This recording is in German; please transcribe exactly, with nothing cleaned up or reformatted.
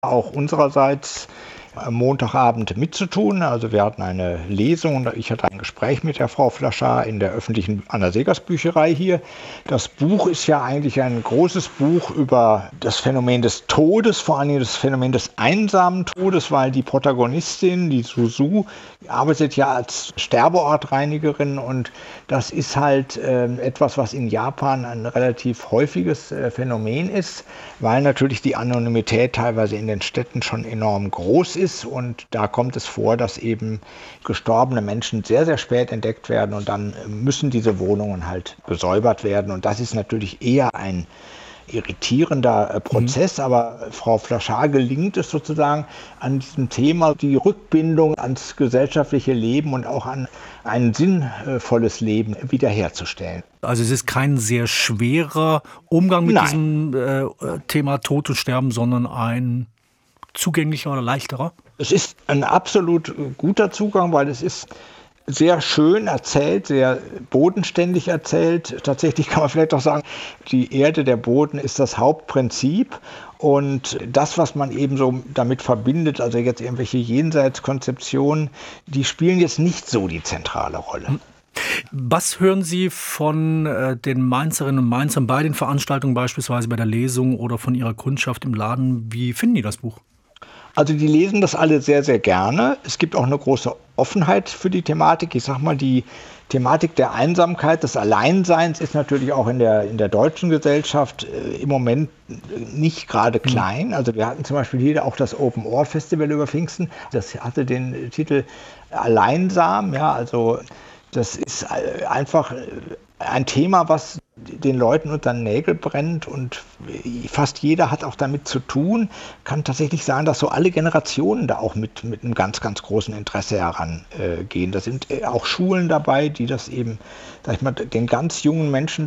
auch unsererseits am Montagabend mitzutun. Also wir hatten eine Lesung und ich hatte ein Gespräch mit der Frau Flaschar in der öffentlichen Anna-Seghers-Bücherei hier. Das Buch ist ja eigentlich ein großes Buch über das Phänomen des Todes, vor allem das Phänomen des einsamen Todes, weil die Protagonistin, die Suzu, arbeitet ja als Sterbeortreinigerin und das ist halt äh, etwas, was in Japan ein relativ häufiges äh, Phänomen ist, weil natürlich die Anonymität teilweise in den Städten schon enorm groß ist und da kommt es vor, dass eben gestorbene Menschen sehr, sehr spät entdeckt werden und dann müssen diese Wohnungen halt gesäubert werden und das ist natürlich eher ein irritierender äh, Prozess, mhm. aber Frau Flaschar gelingt es sozusagen an diesem Thema die Rückbindung ans gesellschaftliche Leben und auch an ein sinnvolles Leben wiederherzustellen. Also es ist kein sehr schwerer Umgang mit Nein. diesem äh, Thema Tod und Sterben, sondern ein zugänglicher oder leichterer? Es ist ein absolut guter Zugang, weil es ist sehr schön erzählt, sehr bodenständig erzählt. Tatsächlich kann man vielleicht auch sagen, die Erde, der Boden ist das Hauptprinzip. Und das, was man eben so damit verbindet, also jetzt irgendwelche Jenseitskonzeptionen, die spielen jetzt nicht so die zentrale Rolle. Was hören Sie von äh, den Mainzerinnen und Mainzern bei den Veranstaltungen, beispielsweise bei der Lesung oder von Ihrer Kundschaft im Laden? Wie finden die das Buch? Also die lesen das alle sehr, sehr gerne. Es gibt auch eine große Offenheit für die Thematik. Ich sag mal, die Thematik der Einsamkeit, des Alleinseins ist natürlich auch in der, in der deutschen Gesellschaft äh, im Moment nicht gerade klein. Also wir hatten zum Beispiel hier auch das Open Ohr Festival über Pfingsten. Das hatte den Titel Alleinsam. Ja, also das ist einfach ein Thema, was den Leuten unter den Nägeln brennt und fast jeder hat auch damit zu tun. Kann tatsächlich sagen, dass so alle Generationen da auch mit, mit einem ganz, ganz großen Interesse herangehen. Da sind auch Schulen dabei, die das eben, sag ich mal, den ganz jungen Menschen